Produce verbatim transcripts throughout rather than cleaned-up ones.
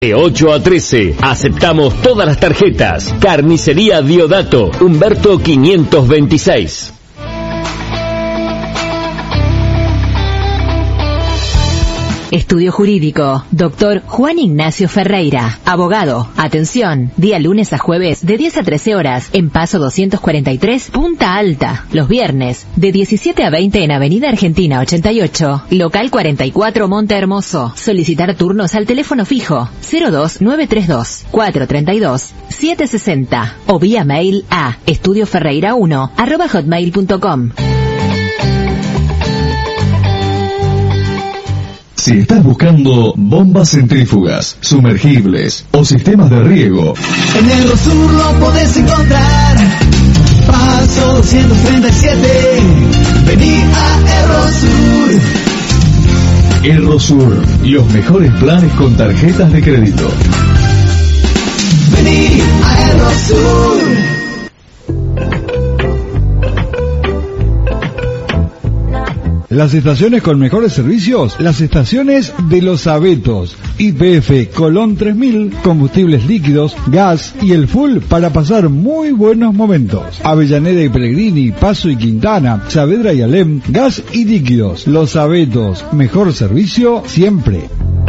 De ocho a trece, aceptamos todas las tarjetas. Carnicería Diodato, Humberto quinientos veintiséis. Estudio Jurídico, doctor Juan Ignacio Ferreira, abogado. Atención, día lunes a jueves de diez a trece horas en Paso doscientos cuarenta y tres, Punta Alta. Los viernes de diecisiete a veinte en Avenida Argentina ochenta y ocho, local cuarenta y cuatro, Monte Hermoso. Solicitar turnos al teléfono fijo cero dos nueve tres dos, cuatro tres dos, siete seis cero o vía mail a estudioferreira uno arroba hotmail punto com. Si estás buscando bombas centrífugas, sumergibles o sistemas de riego, en el Rosur lo podés encontrar. Paso doscientos treinta y siete, vení a Errosur. Errosur, los mejores planes con tarjetas de crédito. Vení a Errosur. Las estaciones con mejores servicios, las estaciones de Los Abetos. Y P F Colón tres mil, combustibles líquidos, gas y el full para pasar muy buenos momentos. Avellaneda y Pellegrini, Paso y Quintana, Saavedra y Alem, gas y líquidos. Los Abetos, mejor servicio siempre.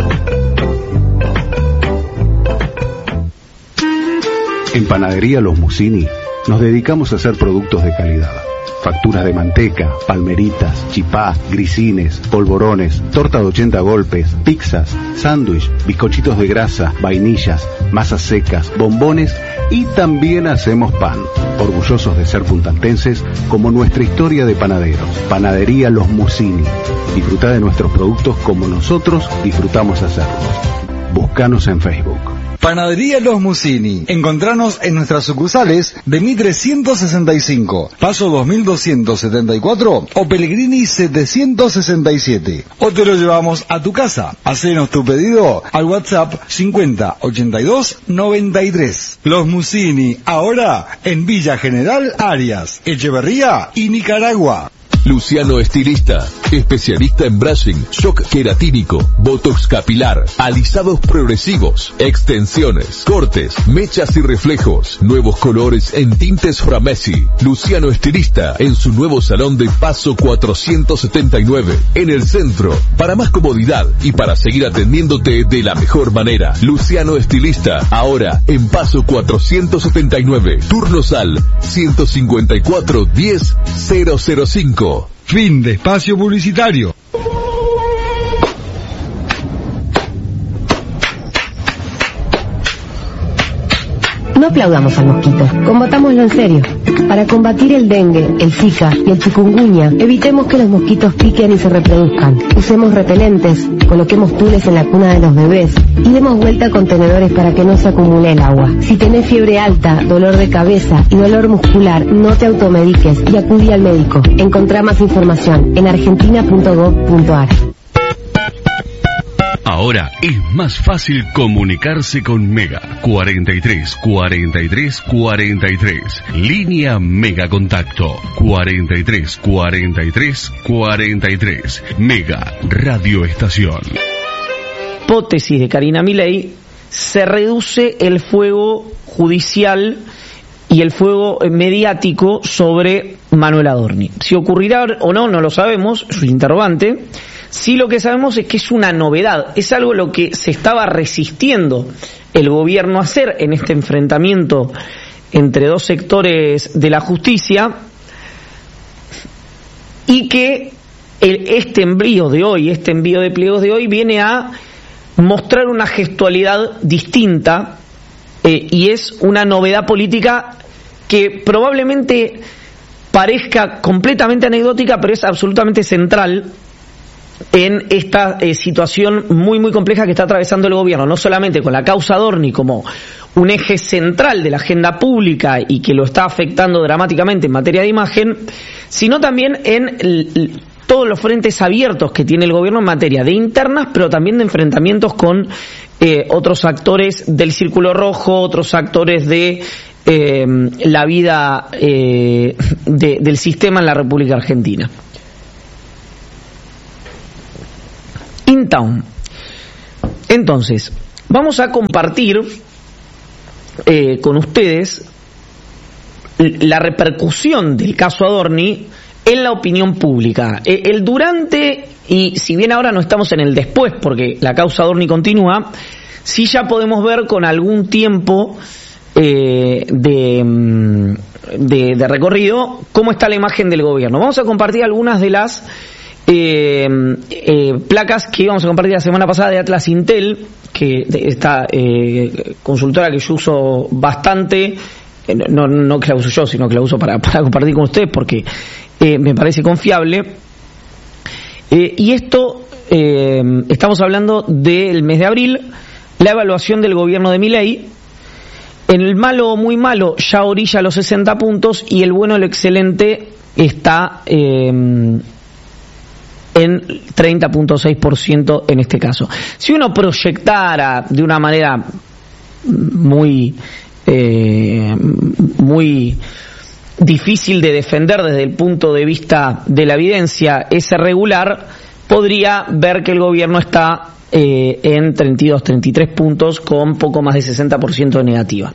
En Panadería Los Musini nos dedicamos a hacer productos de calidad. Facturas de manteca, palmeritas, chipá, grisines, polvorones, torta de ochenta golpes, pizzas, sándwich, bizcochitos de grasa, vainillas, masas secas, bombones y también hacemos pan. Orgullosos de ser puntaltenses como nuestra historia de panaderos. Panadería Los Musini. Disfruta de nuestros productos como nosotros disfrutamos hacerlos. Búscanos en Facebook. Panadería Los Musini. Encontranos en nuestras sucursales de Mitre ciento sesenta y cinco, Paso dos mil doscientos setenta y cuatro o Pellegrini setecientos sesenta y siete. O te lo llevamos a tu casa. Hacenos tu pedido al WhatsApp cincuenta ochenta y dos noventa y tres. Los Musini, ahora en Villa General Arias, Echeverría y Nicaragua. Luciano Estilista, especialista en brushing, shock queratínico, botox capilar, alisados progresivos, extensiones, cortes, mechas y reflejos, nuevos colores en tintes Framesi. Luciano Estilista en su nuevo salón de Paso cuatrocientos setenta y nueve, en el centro. Para más comodidad y para seguir atendiéndote de la mejor manera, Luciano Estilista, ahora en Paso cuatrocientos setenta y nueve, turnos al ciento cincuenta y cuatro diez cero cero cinco. Fin de espacio publicitario. No aplaudamos al mosquito, combatámoslo en serio. Para combatir el dengue, el zika y el chikungunya, evitemos que los mosquitos piquen y se reproduzcan. Usemos repelentes, coloquemos tules en la cuna de los bebés y demos vuelta a contenedores para que no se acumule el agua. Si tenés fiebre alta, dolor de cabeza y dolor muscular, no te automediques y acudí al médico. Encontrá más información en argentina punto gob punto ar. Ahora es más fácil comunicarse con Mega. cuarenta y tres, cuarenta y tres, cuarenta y tres. Línea Mega Contacto. cuarenta y tres, cuarenta y tres, cuarenta y tres. Mega Radio Estación. Hipótesis de Karina Milei, se reduce el fuego judicial y el fuego mediático sobre Manuel Adorni. Si ocurrirá o no, no lo sabemos, es un interrogante. Sí, lo que sabemos es que es una novedad, es algo lo que se estaba resistiendo el gobierno a hacer en este enfrentamiento entre dos sectores de la justicia, y que el, este envío de hoy, este envío de pliegos de hoy viene a mostrar una gestualidad distinta, eh, y es una novedad política que probablemente parezca completamente anecdótica, pero es absolutamente central en esta eh, situación muy muy compleja que está atravesando el gobierno, no solamente con la causa Adorni como un eje central de la agenda pública y que lo está afectando dramáticamente en materia de imagen, sino también en el, el, todos los frentes abiertos que tiene el gobierno en materia de internas, pero también de enfrentamientos con eh, otros actores del Círculo Rojo, otros actores de eh, la vida eh, de, del sistema en la República Argentina. InTown. Entonces, vamos a compartir eh, con ustedes la repercusión del caso Adorni en la opinión pública. Eh, el durante, y si bien ahora no estamos en el después, porque la causa Adorni continúa, sí ya podemos ver con algún tiempo eh, de, de, de recorrido cómo está la imagen del gobierno. Vamos a compartir algunas de las eh, eh, placas que íbamos a compartir la semana pasada de Atlas Intel, que esta eh, consultora que yo uso bastante, eh, no, no que la uso yo, sino que la uso para, para compartir con ustedes porque eh, me parece confiable. Eh, y esto, eh, estamos hablando del mes de abril, la evaluación del gobierno de Milei. En el malo o muy malo ya orilla los sesenta puntos y el bueno o el excelente está eh, en treinta punto seis por ciento en este caso. Si uno proyectara de una manera muy eh, muy difícil de defender desde el punto de vista de la evidencia ese regular, podría ver que el gobierno está eh, en treinta y dos, treinta y tres puntos con poco más de sesenta por ciento de negativa.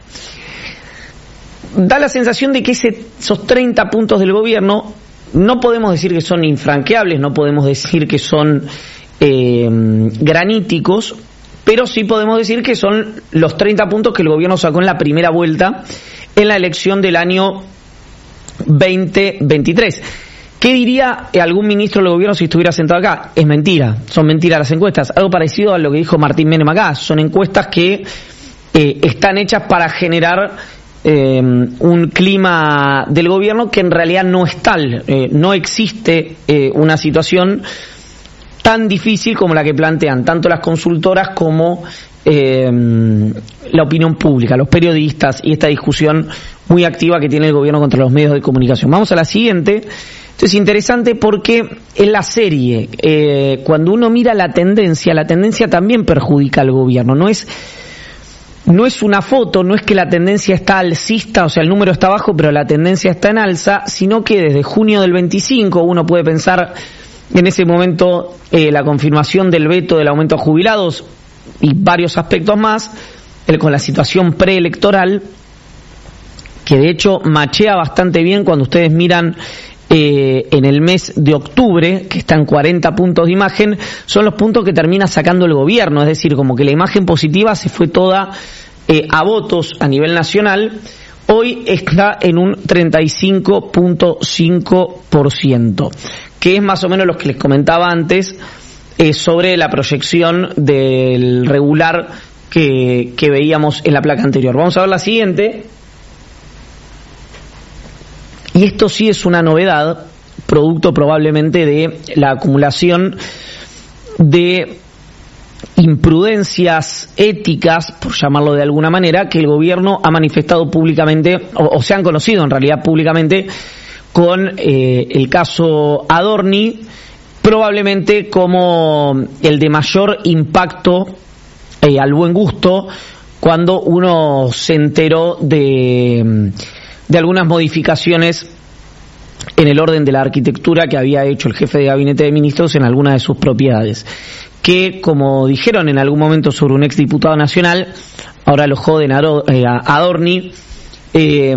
Da la sensación de que ese, esos treinta puntos del gobierno no podemos decir que son infranqueables, no podemos decir que son eh, graníticos, pero sí podemos decir que son los treinta puntos que el gobierno sacó en la primera vuelta en la elección del año veinte veintitrés. ¿Qué diría algún ministro del gobierno si estuviera sentado acá? Es mentira, son mentiras las encuestas. Algo parecido a lo que dijo Martín Menem acá. Son encuestas que eh, están hechas para generar eh, un clima del gobierno que en realidad no es tal. Eh, no existe eh, una situación tan difícil como la que plantean tanto las consultoras como eh, la opinión pública, los periodistas y esta discusión muy activa que tiene el gobierno contra los medios de comunicación. Vamos a la siguiente. Esto es interesante porque en la serie, eh, cuando uno mira la tendencia, la tendencia también perjudica al gobierno. No es, no es una foto, no es que la tendencia está alcista, o sea, el número está bajo, pero la tendencia está en alza, sino que desde junio del veinticinco uno puede pensar en ese momento eh, la confirmación del veto del aumento a jubilados y varios aspectos más, el, con la situación preelectoral, que de hecho machea bastante bien cuando ustedes miran eh, en el mes de octubre, que están cuarenta puntos de imagen, son los puntos que termina sacando el gobierno, es decir, como que la imagen positiva se fue toda eh, a votos a nivel nacional. Hoy está en un treinta y cinco punto cinco por ciento, que es más o menos lo que les comentaba antes eh, sobre la proyección del regular que, que veíamos en la placa anterior. Vamos a ver la siguiente. Y esto sí es una novedad, producto probablemente de la acumulación de imprudencias éticas, por llamarlo de alguna manera, que el gobierno ha manifestado públicamente, o, o se han conocido en realidad públicamente, con eh, el caso Adorni, probablemente como el de mayor impacto eh, al buen gusto, cuando uno se enteró de... de algunas modificaciones en el orden de la arquitectura que había hecho el jefe de gabinete de ministros en algunas de sus propiedades, que como dijeron en algún momento sobre un exdiputado nacional, ahora lo joden a Adorni, eh,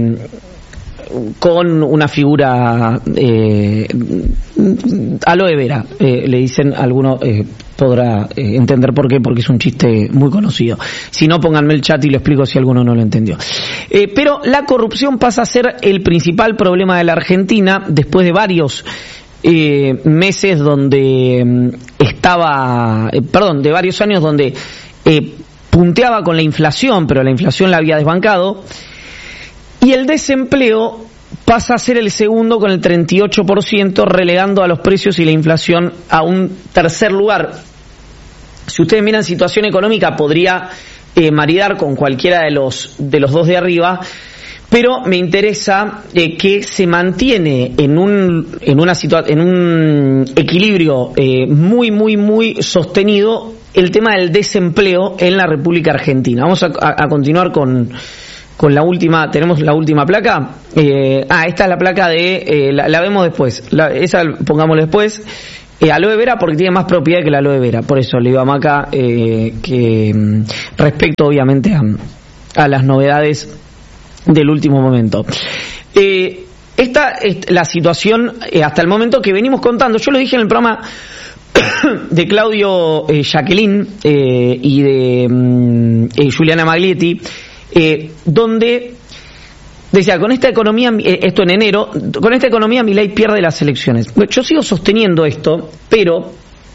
con una figura eh, aloe vera, eh, le dicen, alguno eh, podrá eh, entender por qué, porque es un chiste muy conocido. Si no, pónganme el chat y lo explico si alguno no lo entendió. Eh, pero la corrupción pasa a ser el principal problema de la Argentina después de varios eh, meses donde eh, estaba, eh, perdón, de varios años donde eh, punteaba con la inflación, pero la inflación la había desbancado. Y el desempleo pasa a ser el segundo con el treinta y ocho por ciento, relegando a los precios y la inflación a un tercer lugar. Si ustedes miran situación económica, podría eh, maridar con cualquiera de los, de los dos de arriba, pero me interesa eh, que se mantiene en un, en una situa- en un equilibrio eh, muy, muy, muy sostenido el tema del desempleo en la República Argentina. Vamos a, a, a continuar con... con la última, tenemos la última placa, eh, ah, esta es la placa de, eh, la, la vemos después, la, esa pongámosla después, eh, aloe vera porque tiene más propiedad que la aloe vera. Por eso le digo a Maca eh, que respecto obviamente a, a las novedades del último momento. Eh, esta es la situación eh, hasta el momento que venimos contando. Yo lo dije en el programa de Claudio eh, Jacqueline eh, y de mm, eh, Juliana Maglietti, eh, donde decía, con esta economía, eh, esto en enero, con esta economía Milei pierde las elecciones. Yo sigo sosteniendo esto, pero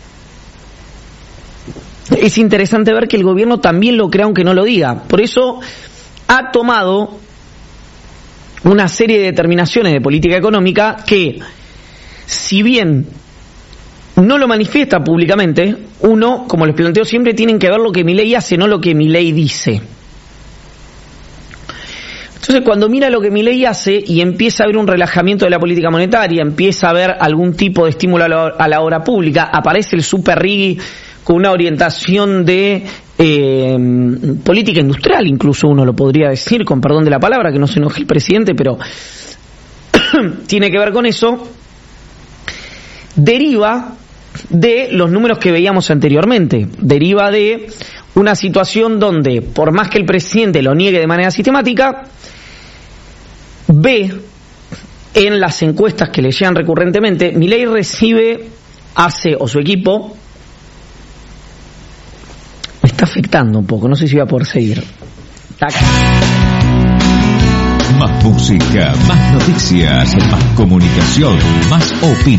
es interesante ver que el gobierno también lo cree aunque no lo diga. Por eso ha tomado una serie de determinaciones de política económica que, si bien no lo manifiesta públicamente, uno, como les planteo siempre, tienen que ver lo que Milei hace, no lo que Milei dice. Entonces, cuando mira lo que Milei hace y empieza a haber un relajamiento de la política monetaria, empieza a haber algún tipo de estímulo a la, a la obra pública, aparece el Super Riggi con una orientación de eh, política industrial, incluso uno lo podría decir, con perdón de la palabra, que no se enoje el presidente, pero tiene que ver con eso, deriva de los números que veíamos anteriormente, deriva de una situación donde, por más que el presidente lo niegue de manera sistemática, ve en las encuestas que le llegan recurrentemente, Milei recibe, hace, o su equipo, me está afectando un poco, no sé si voy a poder seguir. Tac. Más música, más noticias, más comunicación, más opinión.